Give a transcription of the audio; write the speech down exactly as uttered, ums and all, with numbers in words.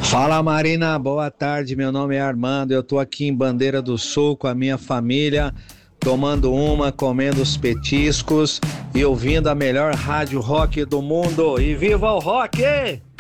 Fala Marina, boa tarde. Meu nome é Armando. Eu tô aqui em Bandeira do Sul com a minha família, tomando uma, comendo os petiscos e ouvindo a melhor rádio rock do mundo. E viva o rock!